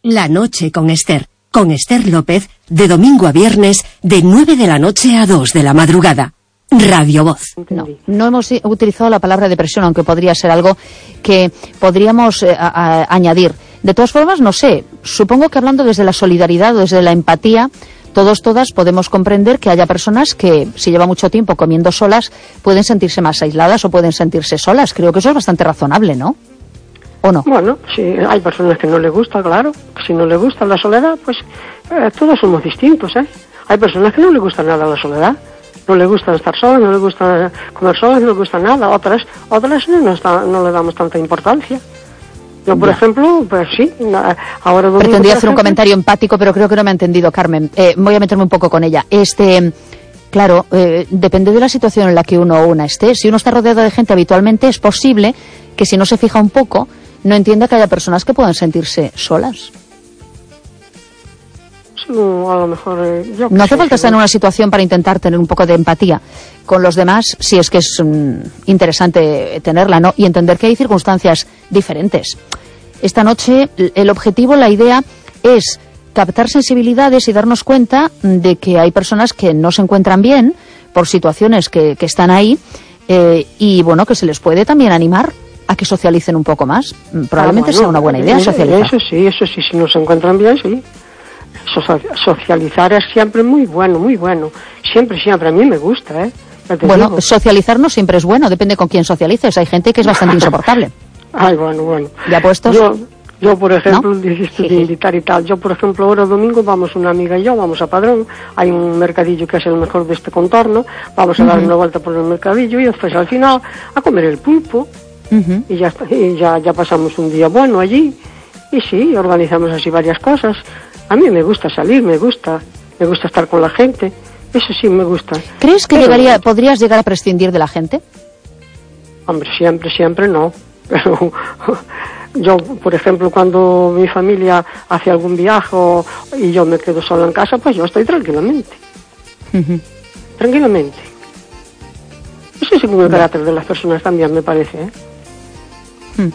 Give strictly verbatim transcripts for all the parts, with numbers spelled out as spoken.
La noche con Esther. Con Esther López, de domingo a viernes, de nueve de la noche a dos de la madrugada. Radio Voz. No, no hemos utilizado la palabra depresión, aunque podría ser algo que podríamos eh, a, a, añadir. De todas formas, no sé, supongo que hablando desde la solidaridad o desde la empatía, todos, todas podemos comprender que haya personas que, si lleva mucho tiempo comiendo solas, pueden sentirse más aisladas o pueden sentirse solas. Creo que eso es bastante razonable, ¿no? ¿O no? Bueno, sí, hay personas que no les gusta, claro. Si no les gusta la soledad, pues eh, todos somos distintos, ¿eh? Hay personas que no les gusta nada la soledad. No les gusta estar solas, no les gusta comer solas, no les gusta nada. Otras otras no, no, está, no le damos tanta importancia. Yo, por ya. ejemplo, pues sí, ahora... Domingo, Pretendía hacer ejemplo, un comentario empático, pero creo que no me ha entendido, Carmen. Eh, voy a meterme un poco con ella. Este, claro, eh, depende de la situación en la que uno o una esté. Si uno está rodeado de gente habitualmente, es posible que si no se fija un poco, no entienda que haya personas que puedan sentirse solas. No, a lo mejor, eh, yo no hace sé, falta estar sí, en una situación para intentar tener un poco de empatía con los demás, si es que es um, interesante tenerla, ¿no? Y entender que hay circunstancias diferentes. Esta noche el objetivo, la idea es captar sensibilidades y darnos cuenta de que hay personas que no se encuentran bien por situaciones que, que están ahí eh, y bueno, que se les puede también animar a que socialicen un poco más. Probablemente ah, bueno, sea una buena idea socializar. Eso sí, eso sí, si no se encuentran bien, sí. Socializar es siempre muy bueno, muy bueno. Siempre, siempre. A mí me gusta, ¿eh? Bueno, digo. Socializar no siempre es bueno, depende con quién socialices. Hay gente que es bastante insoportable. Ay, bueno, bueno. ¿Ya puestos? Yo, yo por ejemplo, ¿no? dijiste de invitar y tal. Yo, por ejemplo, ahora domingo vamos una amiga y yo, vamos a Padrón. Hay un mercadillo que es el mejor de este contorno. Vamos a uh-huh. dar una vuelta por el mercadillo y después al final a comer el pulpo. Uh-huh. Y, ya, y ya, ya pasamos un día bueno allí. Y sí, organizamos así varias cosas. A mí me gusta salir, me gusta, me gusta estar con la gente, eso sí me gusta. ¿Crees que pero, llegaría, podrías llegar a prescindir de la gente? Hombre, siempre, siempre no. Pero yo, por ejemplo, cuando mi familia hace algún viaje y yo me quedo solo en casa, pues yo estoy tranquilamente. Uh-huh. Tranquilamente. Eso es según el yeah. carácter de las personas también, me parece, ¿eh? Hmm.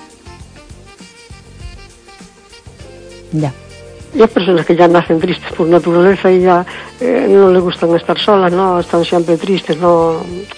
Ya. Yeah. Y hay personas que ya nacen tristes por naturaleza y ya eh, no les gustan estar solas, ¿no? Están siempre tristes, no...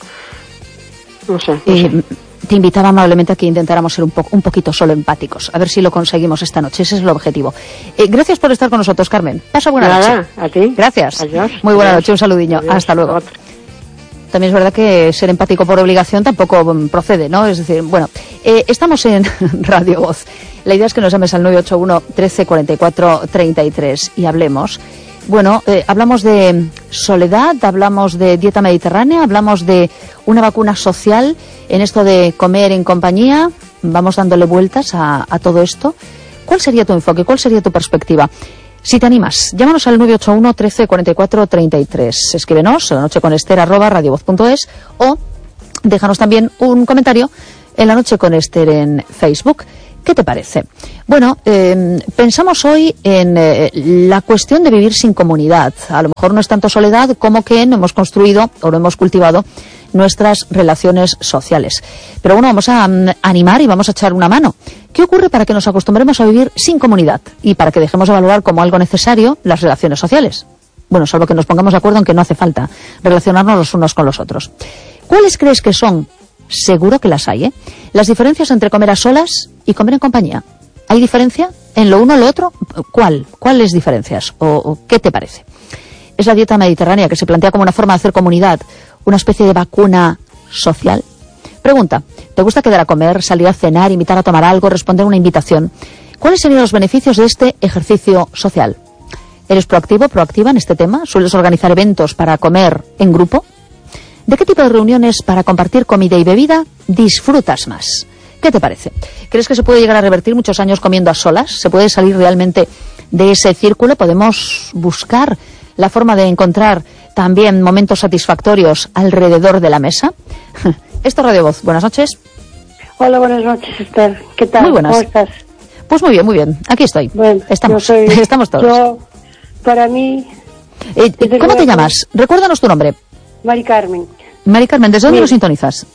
No sé. No eh, sé. Te invitaba amablemente a que intentáramos ser un, po- un poquito solo empáticos. A ver si lo conseguimos esta noche. Ese es el objetivo. Eh, gracias por estar con nosotros, Carmen. Pasa buena Nada, noche. a ti. Gracias. Adiós. Muy buena Adiós. noche. Un saludiño. Adiós. Hasta luego. También es verdad que ser empático por obligación tampoco procede, ¿no? Es decir, bueno, eh, estamos en Radio Voz. La idea es que nos llames al nueve ocho uno, trece, cuarenta y cuatro, treinta y tres y hablemos. Bueno, eh, hablamos de soledad, hablamos de dieta mediterránea, hablamos de una vacuna social en esto de comer en compañía. Vamos dándole vueltas a, a todo esto. ¿Cuál sería tu enfoque? ¿Cuál sería tu perspectiva? Si te animas, llámanos al nueve ocho uno, trece, cuarenta y cuatro, treinta y tres. Escríbenos la noche con Esther arroba radiovoz punto es o déjanos también un comentario en La Noche con Esther en Facebook. ¿Qué te parece? Bueno, eh, pensamos hoy en eh, la cuestión de vivir sin comunidad. A lo mejor no es tanto soledad como que no hemos construido o no hemos cultivado nuestras relaciones sociales. Pero bueno, vamos a um, animar y vamos a echar una mano. ¿Qué ocurre para que nos acostumbremos a vivir sin comunidad y para que dejemos de valorar como algo necesario las relaciones sociales? Bueno, salvo que nos pongamos de acuerdo en que no hace falta relacionarnos los unos con los otros. ¿Cuáles crees que son? Seguro que las hay, ¿eh? Las diferencias entre comer a solas y comer en compañía. ¿Hay diferencia en lo uno o lo otro? ¿Cuál? ¿Cuáles diferencias? ¿O, o qué te parece? Es la dieta mediterránea que se plantea como una forma de hacer comunidad, una especie de vacuna social. Pregunta, ¿te gusta quedar a comer, salir a cenar, invitar a tomar algo, responder a una invitación? ¿Cuáles serían los beneficios de este ejercicio social? ¿Eres proactivo, proactiva en este tema? ¿Sueles organizar eventos para comer en grupo? ¿De qué tipo de reuniones para compartir comida y bebida disfrutas más? ¿Qué te parece? ¿Crees que se puede llegar a revertir muchos años comiendo a solas? ¿Se puede salir realmente de ese círculo? ¿Podemos buscar la forma de encontrar también momentos satisfactorios alrededor de la mesa? Esto es Radio Voz. Buenas noches. Hola, buenas noches, Esther. ¿Qué tal? Muy buenas. ¿Cómo estás? Pues muy bien, muy bien. Aquí estoy. Bueno, estamos, yo soy, estamos todos. Yo, para mí... Eh, ¿Cómo te llamas? Recuérdanos tu nombre. Mari Carmen. Mari Carmen, ¿desde dónde sí. lo sintonizas?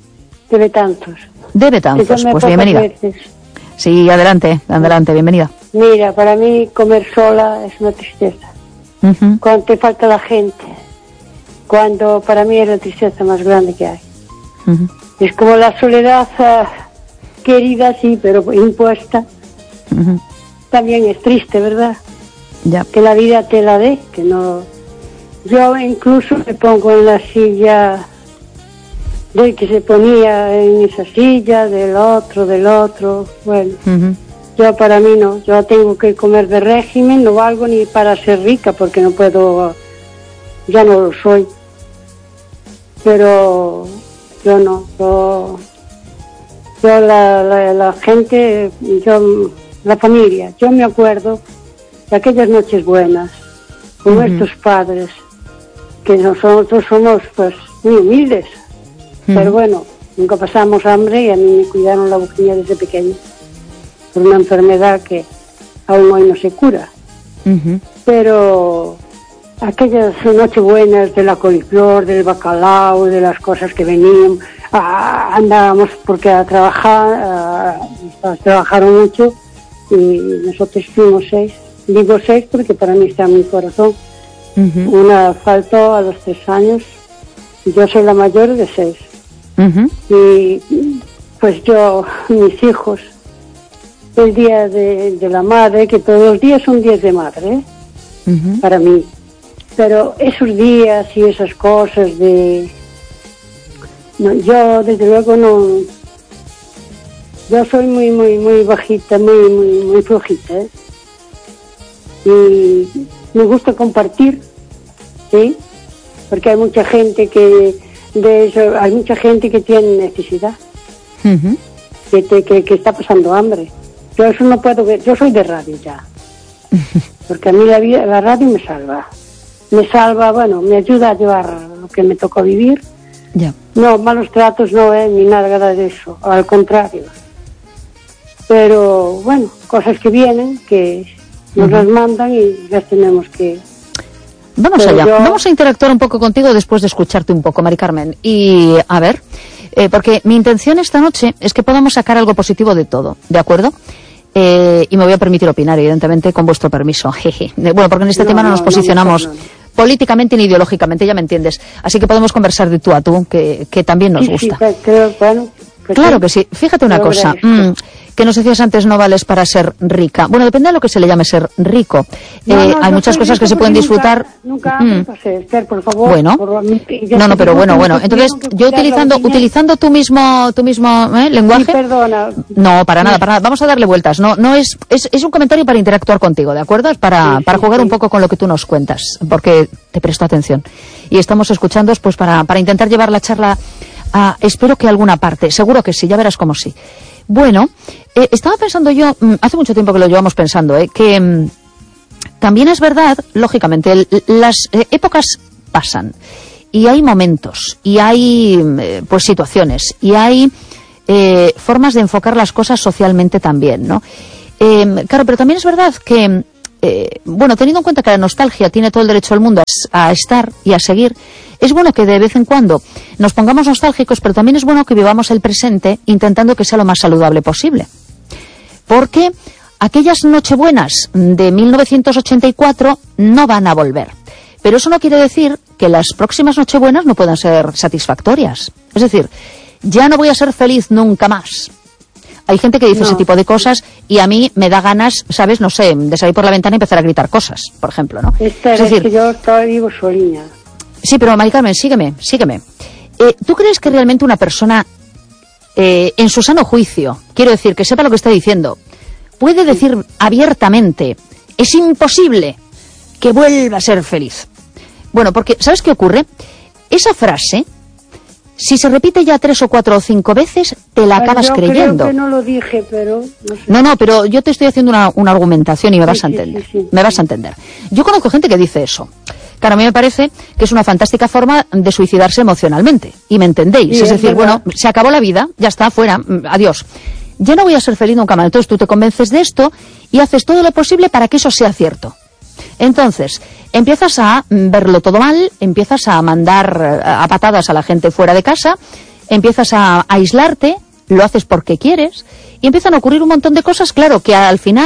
De Betanzos. De Betanzos, pues bienvenida. Veces. Sí, adelante, adelante, bienvenida. Mira, para mí comer sola es una tristeza. Uh-huh. Cuando te falta la gente, cuando para mí es la tristeza más grande que hay. Uh-huh. Es como la soledad uh, querida, sí, pero impuesta. Uh-huh. También es triste, ¿verdad? Ya. Que la vida te la dé, que no... Yo incluso me pongo en la silla del que se ponía en esa silla, del otro, del otro, bueno. Uh-huh. Yo para mí no, yo tengo que comer de régimen, no valgo ni para ser rica porque no puedo, ya no lo soy. Pero yo no, yo, yo la, la, la gente, yo, la familia, yo me acuerdo de aquellas noches buenas con uh-huh. nuestros padres, que nosotros somos pues muy humildes, uh-huh. pero bueno, nunca pasamos hambre y a mí me cuidaron la boquilla desde pequeña por una enfermedad que aún hoy no se cura. Uh-huh. Pero aquellas noches buenas de la coliflor, del bacalao, de las cosas que venían, ah, andábamos porque a trabajar, ah, trabajaron mucho y nosotros fuimos seis. Digo seis porque para mí está en mi corazón. Uh-huh. Una faltó a los tres años y yo soy la mayor de seis. Uh-huh. Y pues yo, mis hijos, el día de, de la madre, que todos los días son días de madre, ¿eh? Uh-huh. Para mí. Pero esos días y esas cosas de... No, yo desde luego no... Yo soy muy, muy, muy bajita, muy, muy, muy flojita, ¿eh? Y me gusta compartir, ¿sí? Porque hay mucha gente que de eso, hay mucha gente que tiene necesidad, uh-huh. que, te, que, que está pasando hambre. Yo eso no puedo ver, yo soy de radio ya, porque a mí la, vida, la radio me salva, me salva, bueno, me ayuda a llevar lo que me tocó vivir. Yeah. No, malos tratos no, eh, ni nada de eso, al contrario. Pero bueno, cosas que vienen, que nos las mandan y las tenemos que... Vamos Pero allá, yo... vamos a interactuar un poco contigo después de escucharte un poco, Mari Carmen. Y a ver, eh, porque mi intención esta noche es que podamos sacar algo positivo de todo, ¿de acuerdo? Eh, y me voy a permitir opinar, evidentemente, con vuestro permiso. Jeje. Bueno, porque en este no, tema no, no nos posicionamos no, no, no. políticamente ni ideológicamente, ya me entiendes. Así que podemos conversar de tú a tú, que, que también nos sí, gusta. Sí, creo, bueno, pues claro sí. que sí. Fíjate una cosa. Mm, que nos decías antes, no vales para ser rica. Bueno, depende de lo que se le llame ser rico. No, eh, no, hay muchas cosas que se pueden disfrutar. Nunca, nunca mm. pasé, Esther, por favor. Bueno, por mí, no, no, pero bueno, bueno. Entonces, yo utilizando utilizando tu mismo tu mismo ¿eh? lenguaje. Sí, perdona. No, para nada, para nada. Vamos a darle vueltas. No, no es es, es un comentario para interactuar contigo, ¿de acuerdo? Es para sí, para sí, jugar sí. un poco con lo que tú nos cuentas, porque te presto atención. Y estamos escuchando, pues para para intentar llevar la charla a, espero que a alguna parte. Seguro que sí, ya verás cómo sí. Bueno, eh, estaba pensando yo, hace mucho tiempo que lo llevamos pensando, eh, que mm, también es verdad, lógicamente, el, las eh, épocas pasan y hay momentos y hay eh, pues situaciones y hay eh, formas de enfocar las cosas socialmente también, ¿no? Eh, claro, pero también es verdad que, eh, bueno, teniendo en cuenta que la nostalgia tiene todo el derecho del mundo a, a estar y a seguir, es bueno que de vez en cuando nos pongamos nostálgicos, pero también es bueno que vivamos el presente intentando que sea lo más saludable posible. Porque aquellas nochebuenas de mil novecientos ochenta y cuatro no van a volver. Pero eso no quiere decir que las próximas nochebuenas no puedan ser satisfactorias. Es decir, ya no voy a ser feliz nunca más. Hay gente que dice no. ese tipo de cosas y a mí me da ganas, ¿sabes? No sé, de salir por la ventana y empezar a gritar cosas, por ejemplo, ¿no? Esta es decir, que yo todavía vivo solina. Sí, pero Mari Carmen, sígueme, sígueme. Eh, ¿Tú crees que realmente una persona, eh, en su sano juicio, quiero decir, que sepa lo que está diciendo, puede decir abiertamente, es imposible que vuelva a ser feliz? Bueno, porque, ¿sabes qué ocurre? Esa frase, si se repite ya tres o cuatro o cinco veces, te la acabas yo creyendo. Creo que no lo dije, pero... No, sé. no, no, pero yo te estoy haciendo una, una argumentación y me vas sí, a entender. Sí, sí, sí. Me vas a entender. Yo conozco gente que dice eso. Claro, a mí me parece que es una fantástica forma de suicidarse emocionalmente. Y me entendéis. Sí, es decir, es bueno, se acabó la vida, ya está, fuera, adiós. Ya no voy a ser feliz nunca más. Entonces tú te convences de esto y haces todo lo posible para que eso sea cierto. Entonces, empiezas a verlo todo mal, empiezas a mandar a patadas a la gente fuera de casa, empiezas a aislarte, lo haces porque quieres, y empiezan a ocurrir un montón de cosas, claro, que al final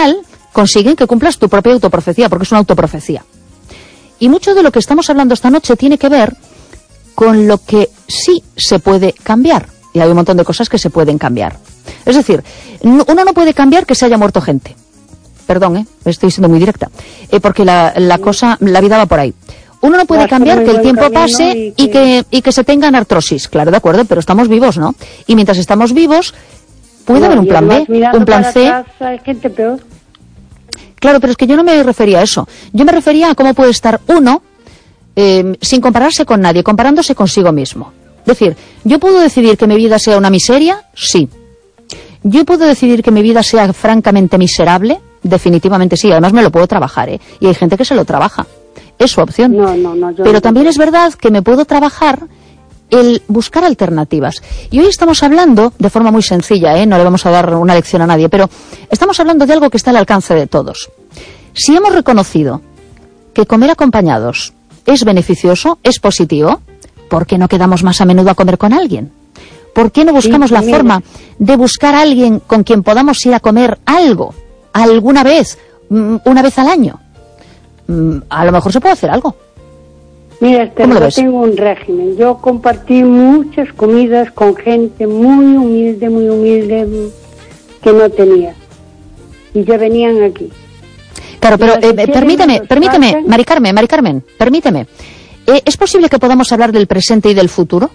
consiguen que cumplas tu propia autoprofecía, porque es una autoprofecía. Y mucho de lo que estamos hablando esta noche tiene que ver con lo que sí se puede cambiar. Y hay un montón de cosas que se pueden cambiar. Es decir, uno no puede cambiar que se haya muerto gente. Perdón, ¿eh? Estoy siendo muy directa. Eh, porque la, la cosa, la vida va por ahí. Uno no puede cambiar que el tiempo pase y que, y que se tengan artrosis. Claro, de acuerdo, pero estamos vivos, ¿no? Y mientras estamos vivos, puede haber un plan B, un plan C. Hay gente peor. Claro, pero es que yo no me refería a eso. Yo me refería a cómo puede estar uno eh, sin compararse con nadie, comparándose consigo mismo. Es decir, ¿yo puedo decidir que mi vida sea una miseria? Sí. ¿Yo puedo decidir que mi vida sea francamente miserable? Definitivamente sí. Además me lo puedo trabajar, ¿eh? Y hay gente que se lo trabaja. Es su opción. No, no, no, yo pero no. También es verdad que me puedo trabajar el buscar alternativas. Y hoy estamos hablando, de forma muy sencilla, ¿eh? No le vamos a dar una lección a nadie, pero estamos hablando de algo que está al alcance de todos. Si hemos reconocido que comer acompañados es beneficioso, es positivo, ¿por qué no quedamos más a menudo a comer con alguien? ¿Por qué no buscamos sí, la mira. forma de buscar a alguien con quien podamos ir a comer algo, alguna vez, una vez al año? A lo mejor se puede hacer algo. Mira, Esther, yo ves? tengo un régimen. Yo compartí muchas comidas con gente muy humilde, muy humilde, que no tenía. Y ya venían aquí. Claro, pero eh, permíteme, permíteme, pasen. Mari Carmen, Mari Carmen, permíteme. Eh, ¿Es posible que podamos hablar del presente y del futuro?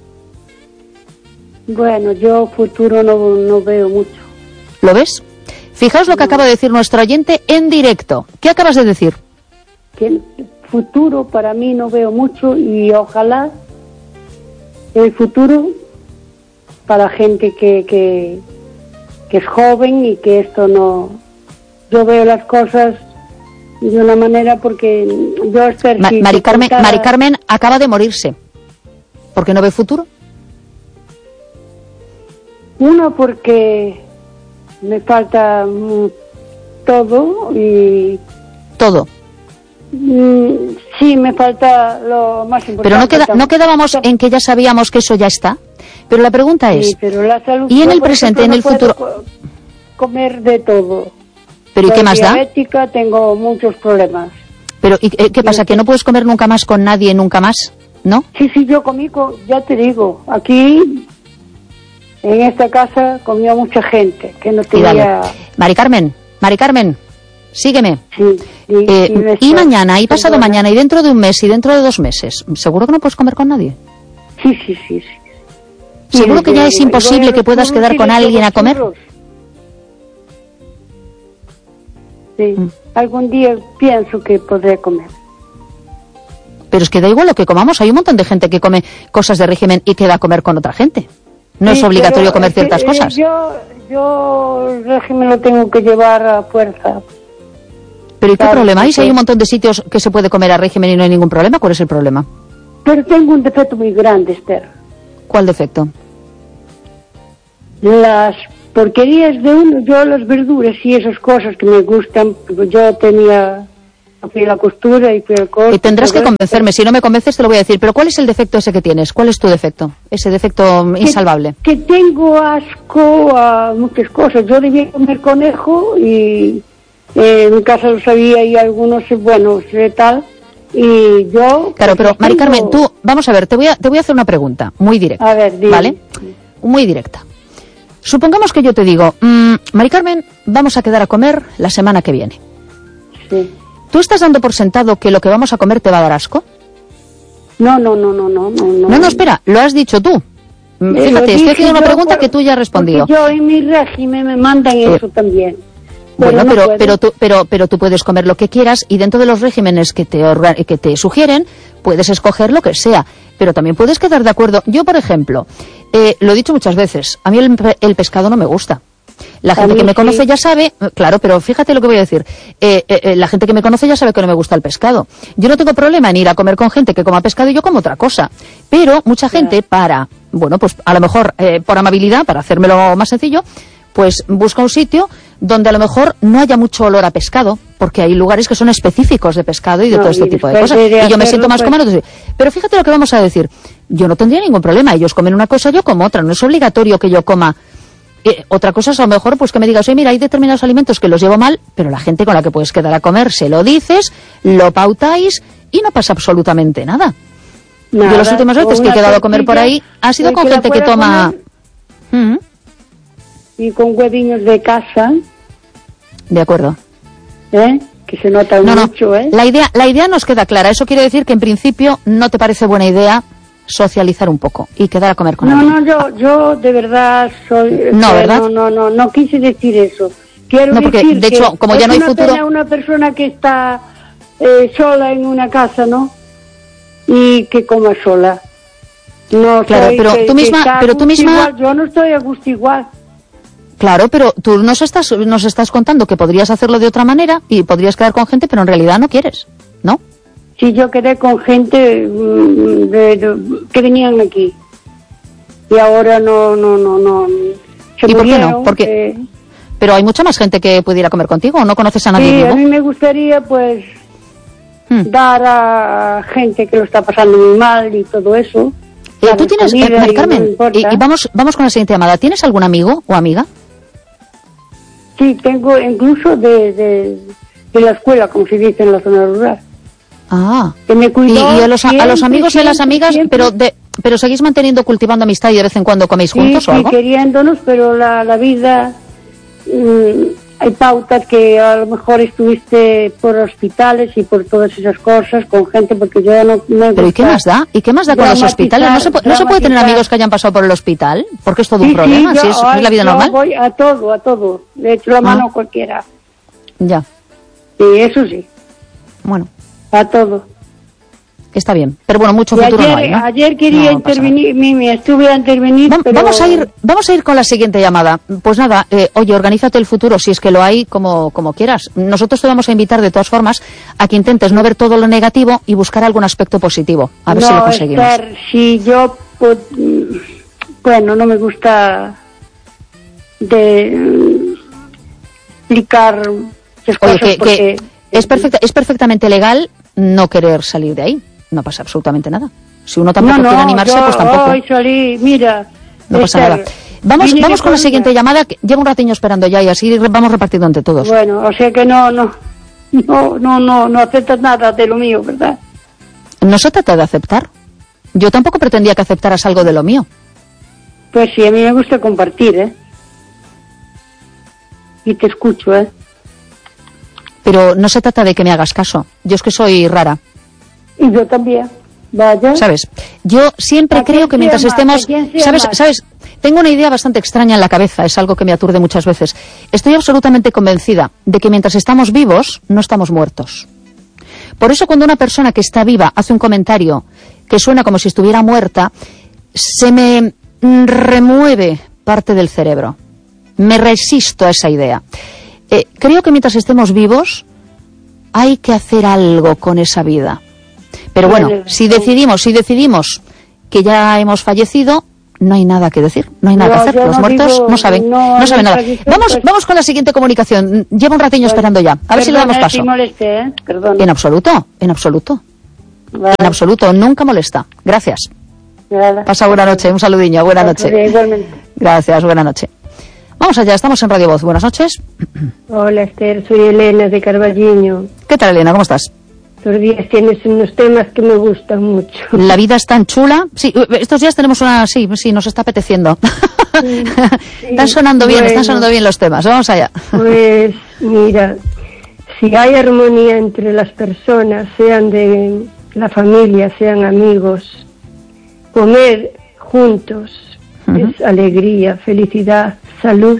Bueno, yo futuro no, no veo mucho. ¿Lo ves? Fijaos lo que no. acaba de decir nuestro oyente en directo. ¿Qué acabas de decir? Que el futuro para mí no veo mucho y ojalá el futuro para gente que, que, que es joven y que esto no... Yo veo las cosas de una manera porque yo espero... Ma si Mari, Carmen, contara... Mari Carmen acaba de morirse. ¿Por qué no ve futuro? Uno, porque me falta mm, todo y... Todo. Mm, sí, me falta lo más importante. Pero no, queda, no quedábamos en que ya sabíamos que eso ya está. Pero la pregunta es... Sí, pero la salud... ¿Y en el presente, en el no futuro? Puedo comer de todo. ¿Pero y qué más da? Soy diabética, tengo muchos problemas. Pero ¿y qué pasa? ¿Que no puedes comer nunca más con nadie, nunca más? ¿No? Sí, sí, yo comí, con, ya te digo, aquí, en esta casa, comía mucha gente que no tenía... Mari Carmen, Mari Carmen, sígueme. Sí. Y, eh, y, y mañana, y pasado perdona. mañana, y dentro de un mes, y dentro de dos meses, ¿seguro que no puedes comer con nadie? Sí, sí, sí. sí. ¿Seguro sí, que ya yo, es imposible que puedas quedar con alguien a comer? Sí, mm. algún día pienso que podré comer. Pero es que da igual lo que comamos. Hay un montón de gente que come cosas de régimen y queda a comer con otra gente. No sí, es obligatorio comer ciertas eh, cosas. Yo, yo el régimen lo tengo que llevar a fuerza. ¿Pero y qué claro, problema hay? Si hay un montón de sitios que se puede comer a régimen y no hay ningún problema, ¿cuál es el problema? Pero tengo un defecto muy grande, Esther. ¿Cuál defecto? Las porquerías de uno, yo las verduras y esas cosas que me gustan, yo tenía, fui a la costura y fui al corte. Y tendrás que convencerme, si no me convences te lo voy a decir, pero ¿cuál es el defecto ese que tienes? ¿Cuál es tu defecto? Ese defecto que, insalvable. Que tengo asco a muchas cosas, yo debía comer conejo y eh, en mi casa lo sabía y algunos, bueno, tal, y yo... Claro, pero tengo... Mari Carmen, tú, vamos a ver, te voy a, te voy a hacer una pregunta, muy directa, a ver, dime. ¿Vale? Muy directa. Supongamos que yo te digo, mmm, Mari Carmen, vamos a quedar a comer la semana que viene. Sí. ¿Tú estás dando por sentado que lo que vamos a comer te va a dar asco? No, no, no, no, no, no. No, no, espera, lo has dicho tú. Me Fíjate, estoy haciendo una pregunta por, que tú ya has respondido. Yo en mi régimen me mandan eh, eso también. Pero bueno, no pero, pero, tú, pero, pero tú puedes comer lo que quieras y dentro de los regímenes que te, que te sugieren, puedes escoger lo que sea. Pero también puedes quedar de acuerdo. Yo, por ejemplo, eh, lo he dicho muchas veces, a mí el, el pescado no me gusta. La gente que me conoce ya sabe, claro, pero fíjate lo que voy a decir, eh, eh, la gente que me conoce ya sabe que no me gusta el pescado. Yo no tengo problema en ir a comer con gente que coma pescado y yo como otra cosa. Pero mucha gente para, bueno, pues a lo mejor eh, por amabilidad, para hacérmelo más sencillo, pues busca un sitio donde a lo mejor no haya mucho olor a pescado, porque hay lugares que son específicos de pescado y de no, todo este tipo de cosas, de y yo me siento más pues... cómodo. Pero fíjate lo que vamos a decir, yo no tendría ningún problema, ellos comen una cosa, yo como otra, no es obligatorio que yo coma Eh, otra cosa es a lo mejor pues que me digas, oye, mira, hay determinados alimentos que los llevo mal, pero la gente con la que puedes quedar a comer se lo dices, lo pautáis y no pasa absolutamente nada. nada Yo las últimas veces que he quedado a comer por ahí ha sido con que gente que toma... Uh-huh. Y con hueviños de casa. De acuerdo. ¿Eh? Que se nota no, mucho, no. ¿eh? La idea, la idea nos queda clara. Eso quiere decir que en principio no te parece buena idea socializar un poco y quedar a comer con no, alguien. No, yo, yo de verdad soy... No, ¿verdad? No, no, no, no quise decir eso. Quiero no, porque, decir de hecho, que como ya no hay futuro... Pena una persona que está eh, sola en una casa, ¿no? Y que coma sola. No, claro, pero que, tú misma, pero tú misma... Igual. Yo no estoy a gusto igual. Claro, pero tú nos estás, nos estás contando que podrías hacerlo de otra manera y podrías quedar con gente, pero en realidad no quieres, ¿no? Sí, yo quedé con gente de, de, que venían aquí. Y ahora no, no, no, no. Se ¿Y por qué murieron, no? Porque... eh... Pero hay mucha más gente que pudiera comer contigo, ¿o no conoces a nadie sí, vivo? A mí me gustaría, pues, hmm. dar a gente que lo está pasando muy mal y todo eso. Eh, Tú tienes, eh, Mari Carmen, no y, y vamos, vamos con la siguiente llamada. ¿Tienes algún amigo o amiga? Sí, tengo incluso de, de, de la escuela, como se dice en la zona rural. Ah. Que me cuidó y, y a, los, siempre, a los amigos y a las amigas, siempre. pero de, pero seguís manteniendo, cultivando amistad y de vez en cuando coméis sí, juntos sí, o algo. Sí, queriéndonos, pero la, la vida, mmm, hay pautas que a lo mejor estuviste por hospitales y por todas esas cosas con gente, porque yo no me Pero ¿y qué más da? ¿Y qué más da con los hospitales? ¿No se, ¿No se puede tener amigos que hayan pasado por el hospital? Porque es todo sí, un problema, sí, yo, si es, ay, es la vida yo normal. Voy a todo, a todo. Le echo la mano ah. a cualquiera. Ya. Sí, eso sí. Bueno. A todo. Está bien, pero bueno, mucho y futuro ayer, no hay, ¿no? Ayer quería no intervenir, Mimi, estuve a intervenir, Va, pero... Vamos a ir vamos a ir con la siguiente llamada. Pues nada, eh, oye, organízate el futuro, si es que lo hay, como, como quieras. Nosotros te vamos a invitar, de todas formas, a que intentes no ver todo lo negativo y buscar algún aspecto positivo. A ver no, si lo conseguimos. Esther, si yo... Pues, bueno, no me gusta de explicar muchas cosas. Oye, que, porque... que es, perfecta, es perfectamente legal no querer salir de ahí. No pasa absolutamente nada. Si uno tampoco no, no, quiere animarse, yo pues tampoco. Hoy salí, mira, no pasa Esther, nada. Vamos, vamos con la siguiente llamada, que llevo un ratiño esperando ya y así vamos repartiendo entre todos. Bueno, o sea que no, no, no, no, no, no aceptas nada de lo mío, ¿verdad? No se trata de aceptar. Yo tampoco pretendía que aceptaras algo de lo mío. Pues sí, a mí me gusta compartir, ¿eh? Y te escucho, ¿eh? Pero no se trata de que me hagas caso. Yo es que soy rara. Y yo también. Vaya. ¿Sabes? Yo siempre creo que mientras estemos... ¿Sabes? ¿Sabes? Tengo una idea bastante extraña en la cabeza, es algo que me aturde muchas veces. Estoy absolutamente convencida de que mientras estamos vivos, no estamos muertos. Por eso cuando una persona que está viva hace un comentario que suena como si estuviera muerta, se me remueve parte del cerebro. Me resisto a esa idea. Eh, creo que mientras estemos vivos hay que hacer algo con esa vida. Pero bueno, si decidimos, si decidimos que ya hemos fallecido, no hay nada que decir, no hay nada no, que hacer. Los no muertos digo, no saben, no, no saben nada. Vamos, pues... vamos con la siguiente comunicación. Llevo un ratillo pues, esperando ya. A ver perdona, si le damos paso. Si moleste, ¿eh? Perdona. En absoluto, en absoluto. Vale. En absoluto, nunca molesta. Gracias. Nada. Pasa buena noche, un saludiño, buena noche. Igualmente. Gracias, buena noche. Vamos allá, estamos en Radio Voz. Buenas noches. Hola, Esther, soy Elena de Carballiño. ¿Qué tal, Elena? ¿Cómo estás? Estos días tienes unos temas que me gustan mucho. La vida es tan chula. Sí, estos días tenemos una... Sí, sí, nos está apeteciendo. Sí, están sonando bien, bueno, están sonando bien los temas. Vamos allá. Pues, mira, si hay armonía entre las personas, sean de la familia, sean amigos, comer juntos uh-huh. es alegría, felicidad, salud.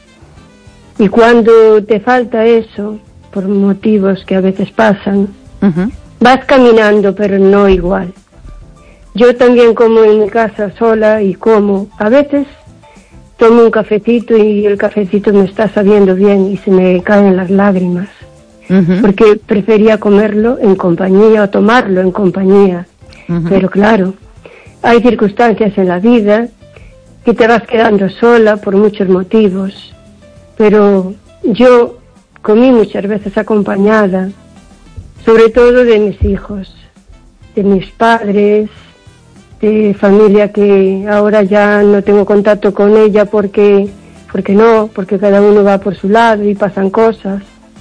Y cuando te falta eso, por motivos que a veces pasan, uh-huh. vas caminando, pero no igual. Yo también como en mi casa sola y como. A veces tomo un cafecito y el cafecito me está sabiendo bien y se me caen las lágrimas. Uh-huh. Porque prefería comerlo en compañía o tomarlo en compañía. Uh-huh. Pero claro, hay circunstancias en la vida que te vas quedando sola por muchos motivos. Pero yo comí muchas veces acompañada, sobre todo de mis hijos, de mis padres, de familia que ahora ya no tengo contacto con ella porque porque no, porque cada uno va por su lado y pasan cosas.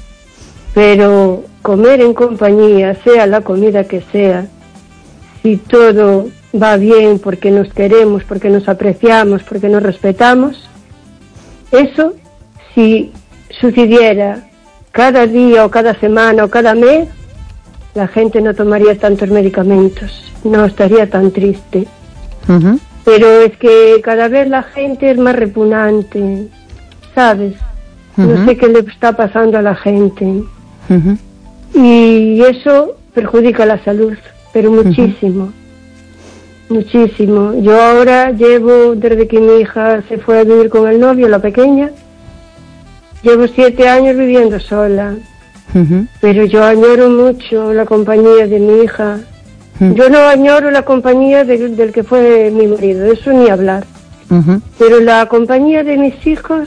Pero comer en compañía, sea la comida que sea, si todo va bien porque nos queremos, porque nos apreciamos, porque nos respetamos, eso, si sucediera cada día o cada semana o cada mes, la gente no tomaría tantos medicamentos, no estaría tan triste. Uh-huh. Pero es que cada vez la gente es más repugnante, ¿sabes? Uh-huh. No sé qué le está pasando a la gente. Uh-huh. Y eso perjudica la salud, pero muchísimo. Uh-huh. Muchísimo. Yo ahora llevo, desde que mi hija se fue a vivir con el novio, la pequeña, llevo siete años viviendo sola. Uh-huh. Pero yo añoro mucho la compañía de mi hija. Uh-huh. Yo no añoro la compañía de, del que fue mi marido, eso ni hablar. Uh-huh. Pero la compañía de mis hijos,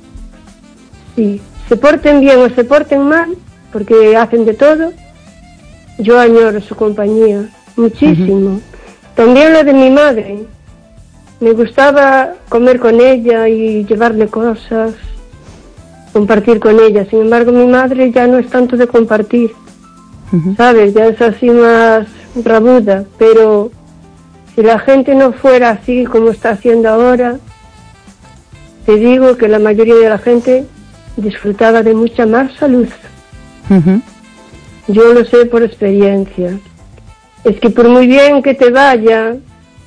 sí, se porten bien o se porten mal, porque hacen de todo, yo añoro su compañía muchísimo. Uh-huh. También la de mi madre, me gustaba comer con ella y llevarle cosas, compartir con ella. Sin embargo, mi madre ya no es tanto de compartir, uh-huh. ¿sabes? Ya es así más rabuda, pero si la gente no fuera así como está haciendo ahora, te digo que la mayoría de la gente disfrutaba de mucha más salud. Uh-huh. Yo lo sé por experiencia. Es que por muy bien que te vaya,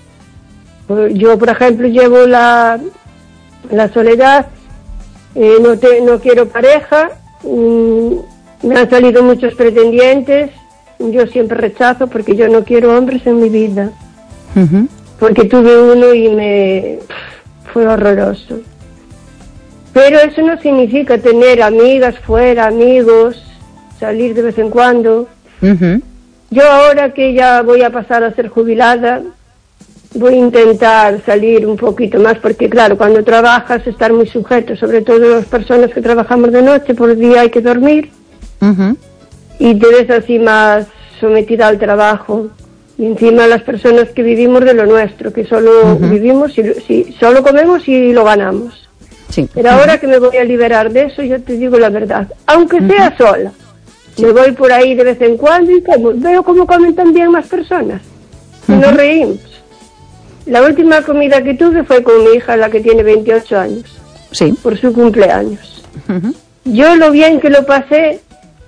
yo por ejemplo llevo la, la soledad, eh, no, te, no quiero pareja, mmm, me han salido muchos pretendientes, yo siempre rechazo porque yo no quiero hombres en mi vida. Uh-huh. Porque tuve uno y me fue horroroso. Pero eso no significa tener amigas fuera, amigos, salir de vez en cuando. Uh-huh. Yo ahora que ya voy a pasar a ser jubilada, voy a intentar salir un poquito más, porque claro, cuando trabajas estar muy sujeto, sobre todo las personas que trabajamos de noche, por el día hay que dormir. Uh-huh. Y te ves así más sometida al trabajo, y encima las personas que vivimos de lo nuestro, que solo uh-huh. vivimos y si, solo comemos y lo ganamos. Sí. Pero uh-huh. ahora que me voy a liberar de eso, yo te digo la verdad, aunque uh-huh. sea sola, sí. me voy por ahí de vez en cuando y como, veo cómo comen también más personas, y uh-huh. nos reímos. La última comida que tuve fue con mi hija, la que tiene veintiocho años, sí. por su cumpleaños. Uh-huh. Yo lo bien que lo pasé,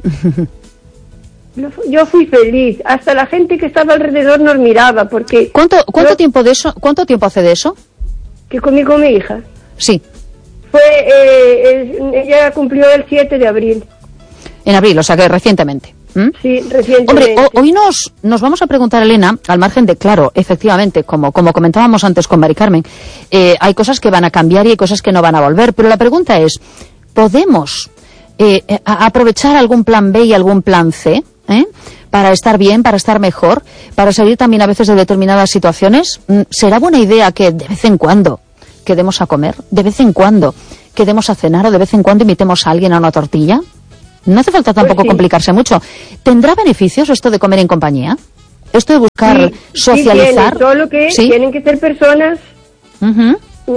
yo fui feliz, hasta la gente que estaba alrededor nos miraba, porque... ¿Cuánto, cuánto yo, tiempo de eso? ¿Cuánto tiempo hace de eso? Que comí con mi hija. Sí. Fue, eh, el, ella cumplió el siete de abril. En abril, o sea que recientemente. ¿Mm? Sí, recientemente. Hombre, o, hoy nos, nos vamos a preguntar, Elena, al margen de, claro, efectivamente, como, como comentábamos antes con Mari Carmen, eh, hay cosas que van a cambiar y hay cosas que no van a volver, pero la pregunta es, ¿podemos eh, a, aprovechar algún plan B y algún plan C? ¿Eh? Para estar bien, para estar mejor, para salir también a veces de determinadas situaciones. ¿Será buena idea que de vez en cuando quedemos a comer, de vez en cuando quedemos a cenar o de vez en cuando invitemos a alguien a una tortilla? No hace falta tampoco pues sí. complicarse mucho. ¿Tendrá beneficios esto de comer en compañía? Esto de buscar sí, socializar. Sí, solo que ¿Sí? tienen que ser personas, uh-huh.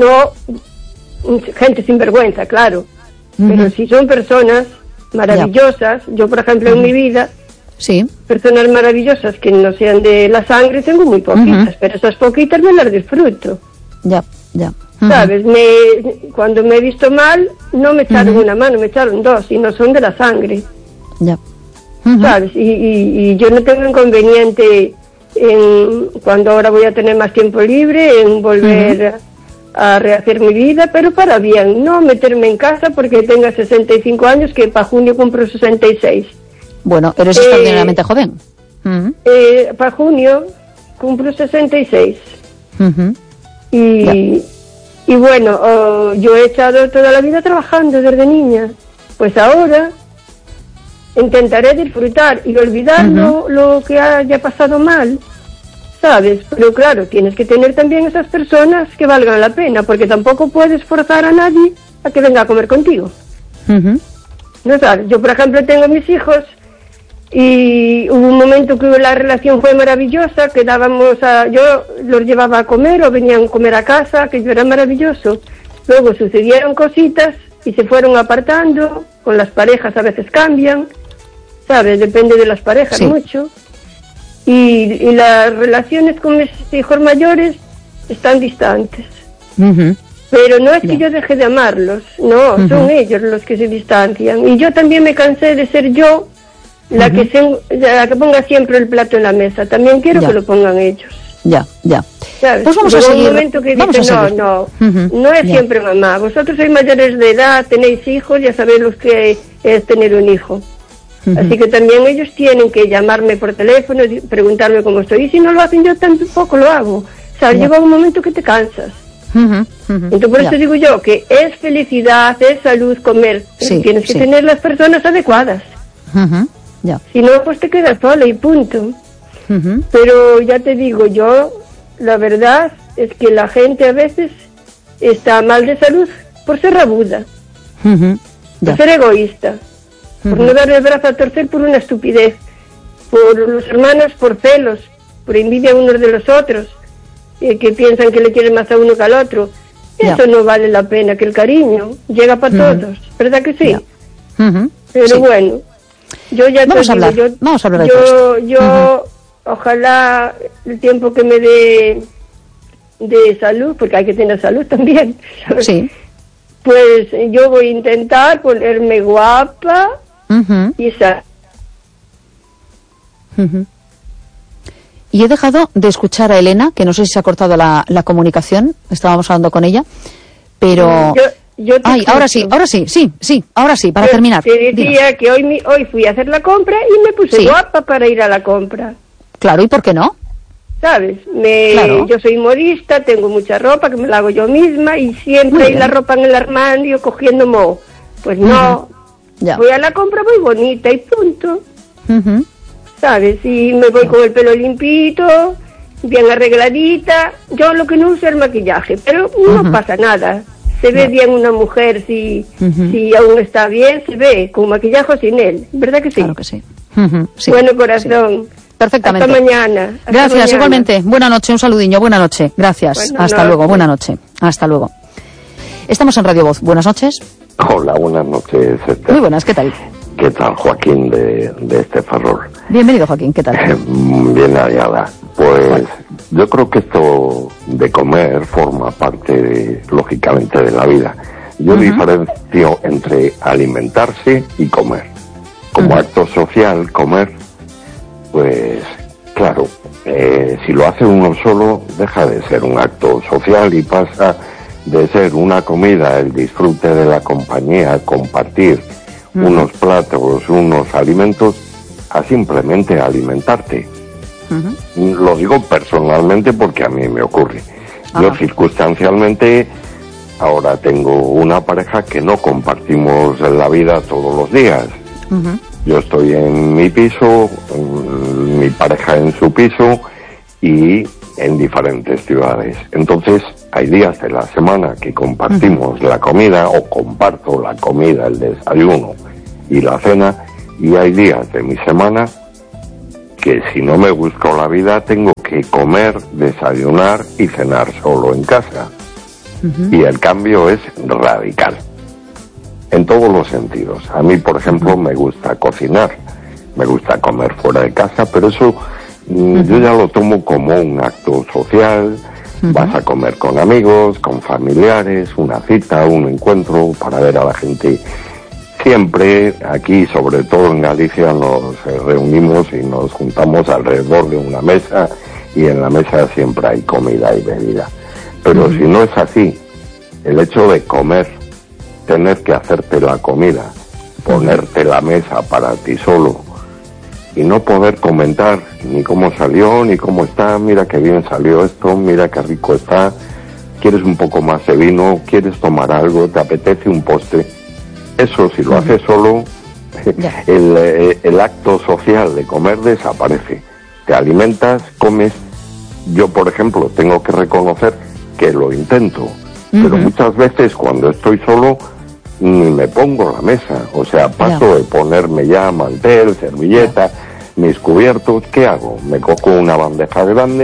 no gente sin vergüenza, claro. Uh-huh. Pero si son personas maravillosas, ya. yo por ejemplo uh-huh. en mi vida, sí. personas maravillosas que no sean de la sangre tengo muy poquitas, uh-huh. pero esas poquitas me las disfruto. Ya, ya. Uh-huh. ¿Sabes? Me, cuando me he visto mal, no me echaron uh-huh. una mano, me echaron dos, y no son de la sangre. Ya. Uh-huh. ¿Sabes? Y, y, y yo no tengo inconveniente en, cuando ahora voy a tener más tiempo libre, en volver uh-huh. a, a rehacer mi vida, pero para bien, no meterme en casa porque tenga sesenta y cinco años, que para junio cumplo sesenta y seis. Bueno, eres eh, extraordinariamente joven. Uh-huh. Eh, para junio cumplo sesenta y seis. Uh-huh. Y, yeah. y bueno, oh, yo he estado toda la vida trabajando desde niña. Pues ahora intentaré disfrutar y olvidar uh-huh. lo, lo que haya pasado mal, ¿sabes? Pero claro, tienes que tener también esas personas que valgan la pena, porque tampoco puedes forzar a nadie a que venga a comer contigo. Uh-huh. ¿No sabes? Yo, por ejemplo, tengo mis hijos y hubo un momento que la relación fue maravillosa, quedábamos a, yo los llevaba a comer o venían a comer a casa, que yo era maravilloso, Luego sucedieron cositas y se fueron apartando, con las parejas a veces cambian, ¿sabes? Depende de las parejas sí. mucho. Y, y las relaciones con mis hijos mayores están distantes. Uh-huh. Pero no es que yeah. yo deje de amarlos, no, uh-huh. son ellos los que se distancian. Y yo también me cansé de ser yo la, uh-huh. que, se, la que ponga siempre el plato en la mesa. También quiero yeah. que lo pongan ellos. Ya, ya. ¿Sabes? Pues vamos Llegó a seguir. un momento que vamos dice, a no, seguir. no, uh-huh. no es yeah. siempre mamá. Vosotros sois mayores de edad, tenéis hijos, ya sabéis lo que es tener un hijo. Uh-huh. Así que también ellos tienen que llamarme por teléfono, preguntarme cómo estoy. Y si no lo hacen, yo tampoco lo hago. O sea, yeah. llega un momento que te cansas. Uh-huh. Uh-huh. Entonces por yeah. eso digo yo que es felicidad, es salud comer. Sí, tienes que sí. tener las personas adecuadas. Uh-huh. Yeah. Si no, pues te quedas sola y punto. Uh-huh. Pero ya te digo, yo, la verdad es que la gente a veces está mal de salud por ser rabuda, uh-huh. por ser egoísta, uh-huh. por no darle el brazo a torcer por una estupidez, por los hermanos por celos, por envidia unos de los otros, eh, que piensan que le quieren más a uno que al otro. Eso yeah. no vale la pena, que el cariño llega para uh-huh. todos, ¿verdad que sí? Yeah. Uh-huh. Pero sí. bueno, yo ya vamos te a digo, hablar. yo, vamos a hablar de yo, esto. yo uh-huh. ojalá el tiempo que me dé de salud, porque hay que tener salud también, ¿sabes? Sí. Pues yo voy a intentar ponerme guapa uh-huh. y esa. Uh-huh. Y he dejado de escuchar a Elena, que no sé si se ha cortado la, la comunicación, estábamos hablando con ella, pero... Yo, yo te Ay, escucho. ahora sí, ahora sí, sí, sí, ahora sí, para yo terminar. Te decía Dime. que hoy, mi, hoy fui a hacer la compra y me puse sí. guapa para ir a la compra. Claro, ¿y por qué no? ¿Sabes? Me, claro. Yo soy modista, tengo mucha ropa que me la hago yo misma y siempre hay la ropa en el armario cogiendo moho. Pues no, uh-huh. ya. voy a la compra, voy bonita y punto. Uh-huh. ¿Sabes? Y me voy con el pelo limpito, bien arregladita. Yo lo que no uso es el maquillaje, pero no uh-huh. pasa nada. Se ve no. bien una mujer, si, uh-huh. si aún está bien, se ve, con maquillaje o sin él. ¿Verdad que sí? Claro que sí. Uh-huh. sí bueno, corazón. Sí. Perfectamente. Hasta mañana. Hasta Gracias, mañana. igualmente. Buena noche, un saludiño. Buena noche. Gracias. Bueno, Hasta no, luego. no. Buena noche. Hasta luego. Estamos en Radio Voz. Buenas noches. Hola, buenas noches, Esther. Muy buenas, ¿qué tal? ¿Qué tal, Joaquín de, de este Ferrol? Bienvenido, Joaquín, ¿qué tal? Bien hallada. Pues bueno. Yo creo que esto de comer forma parte, de, lógicamente, de la vida. Yo uh-huh. diferencio entre alimentarse y comer. Como uh-huh. acto social, comer, pues, claro, eh, si lo hace uno solo, deja de ser un acto social y pasa de ser una comida, el disfrute de la compañía, compartir uh-huh. unos platos, unos alimentos, a simplemente alimentarte. Uh-huh. Lo digo personalmente porque a mí me ocurre. Uh-huh. Yo circunstancialmente ahora tengo una pareja que no compartimos la vida todos los días. Uh-huh. Yo estoy en mi piso, mi pareja en su piso y en diferentes ciudades. Entonces hay días de la semana que compartimos uh-huh. la comida o comparto la comida, el desayuno y la cena, y hay días de mi semana que si no me busco la vida tengo que comer, desayunar y cenar solo en casa. Uh-huh. Y el cambio es radical. En todos los sentidos. A mí, por ejemplo, uh-huh. me gusta cocinar, me gusta comer fuera de casa, pero eso uh-huh. yo ya lo tomo como un acto social. Uh-huh. Vas a comer con amigos, con familiares, una cita, un encuentro para ver a la gente. Siempre aquí, sobre todo en Galicia, nos reunimos y nos juntamos alrededor de una mesa y en la mesa siempre hay comida y bebida. Pero uh-huh. si no es así, el hecho de comer, tener que hacerte la comida, ponerte la mesa para ti solo y no poder comentar ni cómo salió, ni cómo está, mira qué bien salió esto, mira qué rico está, quieres un poco más de vino, quieres tomar algo, te apetece un postre. Eso, si lo haces solo, el, el acto social de comer desaparece. Te alimentas, comes. Yo, por ejemplo, tengo que reconocer que lo intento, uh-huh. pero muchas veces cuando estoy solo ni me pongo la mesa. O sea, paso yeah. de ponerme ya mantel, servilleta, yeah. mis cubiertos. ¿Qué hago? Me cojo una bandeja grande,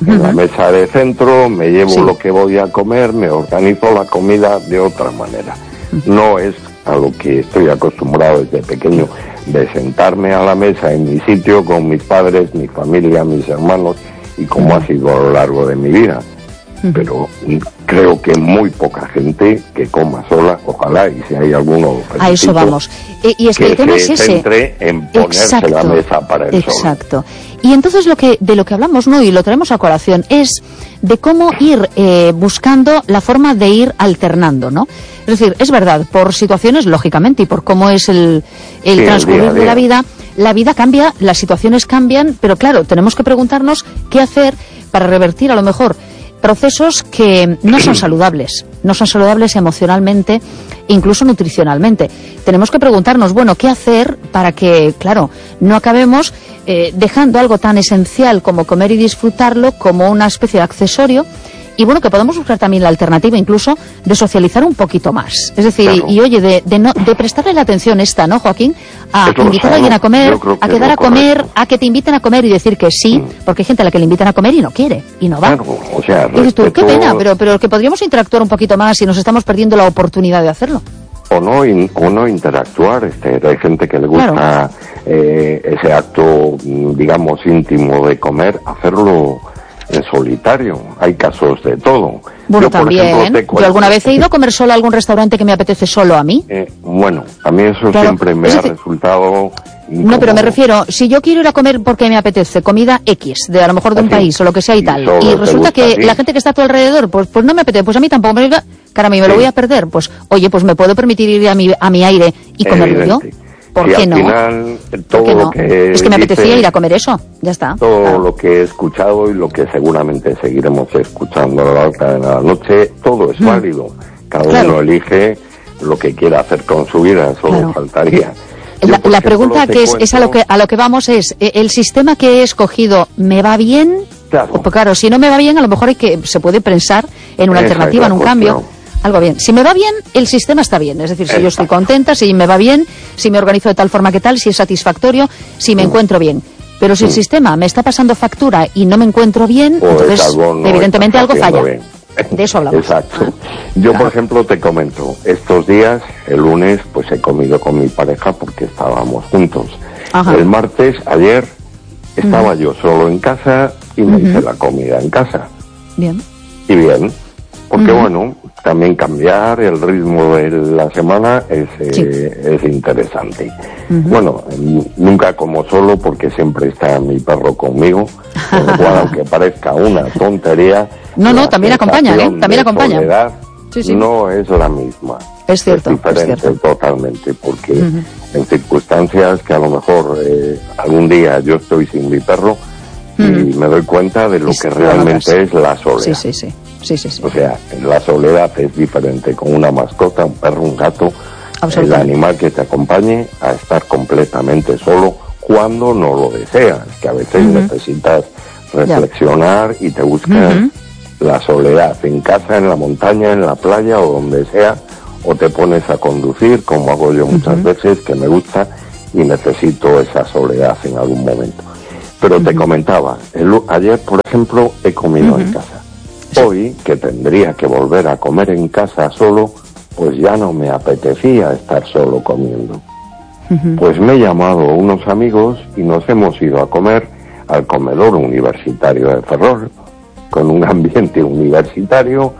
en Uh-huh. la mesa de centro, me llevo Sí. lo que voy a comer, me organizo la comida de otra manera. No es a lo que estoy acostumbrado desde pequeño, de sentarme a la mesa en mi sitio con mis padres, mi familia, mis hermanos, y como ha sido a lo largo de mi vida. Pero mm, creo que muy poca gente que coma sola, ojalá, y si hay alguno A eso felicito, vamos. E- y es que, que el tema se es ese. centre en ponerse la mesa para el solo. Exacto. Y entonces lo que de lo que hablamos, ¿no? Y lo traemos a colación, es de cómo ir eh, buscando la forma de ir alternando, ¿no? Es decir, es verdad, por situaciones, lógicamente, y por cómo es el, el Sí, el transcurrir día a de la día. vida, la vida cambia, las situaciones cambian, pero claro, tenemos que preguntarnos qué hacer para revertir a lo mejor procesos que no son saludables, no son saludables emocionalmente, incluso nutricionalmente. Tenemos que preguntarnos, bueno, ¿qué hacer para que, claro, no acabemos eh, dejando algo tan esencial como comer y disfrutarlo como una especie de accesorio? Y bueno, que podamos buscar también la alternativa incluso de socializar un poquito más. Es decir, Claro. y, y oye, de, de, no, de prestarle la atención esta, ¿no, Joaquín? A Es lo invitar a sano. alguien a comer, Yo creo que a es quedar lo a comer, correcto. a que te inviten a comer y decir que sí, Mm. porque hay gente a la que le invitan a comer y no quiere, y no va. Claro, o sea, Y dices tú, qué respeto- pena, pero, pero que podríamos interactuar un poquito más y nos estamos perdiendo la oportunidad de hacerlo. o no in- o no interactuar. Este, hay gente que le gusta Claro. eh, ese acto, mm, digamos, íntimo de comer, hacerlo en solitario. Hay casos de todo. Bueno, Yo, por también. ejemplo, te Yo cuento- alguna vez he ido a comer solo a algún restaurante que me apetece solo a mí. Eh, bueno, a mí eso Claro, siempre me es ha decir- resultado No, pero me incómodo. refiero, si yo quiero ir a comer porque me apetece comida X, de a lo mejor de un Así. país o lo que sea y Y tal, solo y te resulta gusta que a ti. la gente que está a tu alrededor, pues, pues no me apetece, pues a mí tampoco me diga, cara, a mí me lo Sí. voy a perder, pues oye, pues me puedo permitir ir a mi, a mi aire y comerlo yo. Evidente. ¿Por Si qué al no? final, ¿Por todo qué lo no? que Es que me dice- apetecía ir a comer eso, ya está. Todo Claro. lo que he escuchado y lo que seguramente seguiremos escuchando a lo largo de la noche, todo es Mm. válido. Cada Claro. uno elige lo que quiera hacer con su vida, solo Claro. faltaría. Yo, La, por la ejemplo, pregunta te que es, es a lo que cuento- a lo que vamos es, ¿e- ¿el sistema que he escogido me va bien? Claro. Pues claro, si no me va bien, a lo mejor hay que se puede pensar en una Esa alternativa, es en la un cambio. cuestión. Algo bien. Si me va bien, el sistema está bien. Es decir, si yo estoy Exacto. contenta, si me va bien, si me organizo de tal forma que tal, si es satisfactorio, si me encuentro bien. Pero si el Mm. sistema me está pasando factura y no me encuentro bien, Pues entonces algo no evidentemente estás algo haciendo falla. bien. De eso hablamos. Exacto. Ah, Yo, claro. por ejemplo, te comento, estos días, el lunes, pues he comido con mi pareja porque estábamos juntos. Ajá. El martes, ayer, estaba yo solo en casa y me hice la comida en casa. Bien. Y bien, porque Ujú. bueno, también cambiar el ritmo de la semana es, eh, Sí. es interesante. Bueno, n- nunca como solo porque siempre está mi perro conmigo, con lo cual, aunque parezca una tontería, No, no, la también acompañan, ¿eh? sensación También de acompañan. soledad Sí, sí. no es la misma. Es cierto, es diferente es cierto. totalmente, porque Ujú. en circunstancias que a lo mejor eh, algún día yo estoy sin mi perro y Ujú. me doy cuenta de lo Y que lo realmente notas. es la soledad. Sí, sí, sí. Sí, sí, sí. O sea, la soledad es diferente con una mascota, un perro, un gato, el Absolutamente. animal que te acompañe, a estar completamente solo cuando no lo deseas, que a veces Ujú. necesitas reflexionar y te buscas Ujú. la soledad en casa, en la montaña, en la playa o donde sea, o te pones a conducir, como hago yo muchas Ujú. veces, que me gusta y necesito esa soledad en algún momento. Pero te comentaba, el- ayer, por ejemplo, he comido en casa. Hoy, que tendría que volver a comer en casa solo, pues ya no me apetecía estar solo comiendo. Ujú. Pues me he llamado a unos amigos y nos hemos ido a comer al comedor universitario de Ferrol, con un ambiente universitario,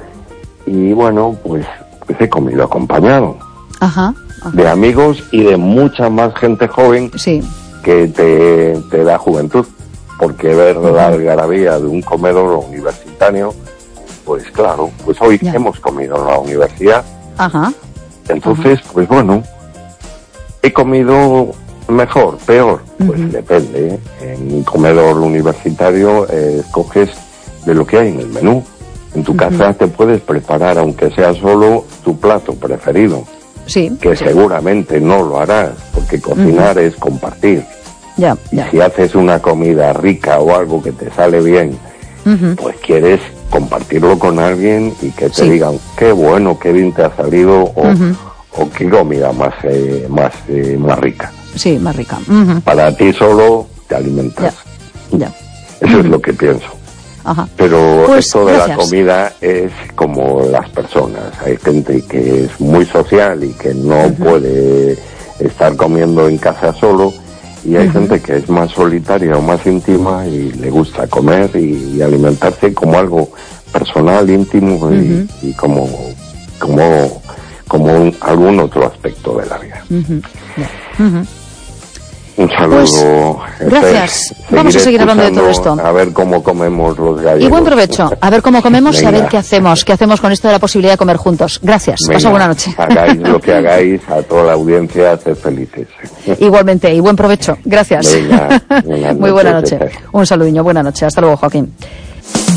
y bueno, pues, pues he comido acompañado Ajá. Ajá. de amigos y de mucha más gente joven Sí. que te, te da juventud, porque ver la algarabía de un comedor universitario, pues claro, pues hoy Ya. hemos comido en la universidad, Ajá. entonces, pues bueno, he comido mejor, peor, pues Ujú. depende, ¿eh? En un comedor universitario eh, escoges de lo que hay en el menú. En tu casa te puedes preparar, aunque sea solo, tu plato preferido, Sí. que sí. seguramente no lo harás, porque cocinar es compartir. Ya, ya. Si haces una comida rica o algo que te sale bien, Ujú. pues quieres compartirlo con alguien y que te Sí. digan qué bueno, qué bien te ha salido o, Ujú. o qué comida más eh, más eh, más rica. Sí, más rica. Ujú. Para ti solo te alimentas. Ya. Eso es lo que pienso. Ajá. Pero Pues, esto de gracias. la comida es como las personas. Hay gente que es muy social y que no uh-huh. puede estar comiendo en casa solo, y hay uh-huh. gente que es más solitaria o más íntima y le gusta comer y, y alimentarse como algo personal, íntimo uh-huh. y, y como como como un, algún otro aspecto de la vida. Uh-huh. Uh-huh. Un saludo. Pues, gracias. Vamos a seguir hablando de todo esto. A ver cómo comemos los gallegos. Y buen provecho. A ver cómo comemos y a ver qué hacemos. ¿Qué hacemos con esto de la posibilidad de comer juntos? Gracias. Venga, pasa buena noche. Hagáis lo que hagáis, a toda la audiencia, sed felices. Igualmente, y buen provecho. Gracias. Venga, buena Muy buena noche. noche. Un saludiño. Buena noche. Hasta luego, Joaquín.